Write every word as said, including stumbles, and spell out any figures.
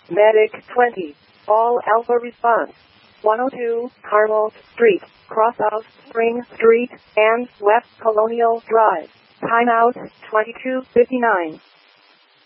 Medic twenty. All Alpha response. one oh two Carmel Street, cross of Spring Street and West Colonial Drive. Timeout twenty-two fifty-nine.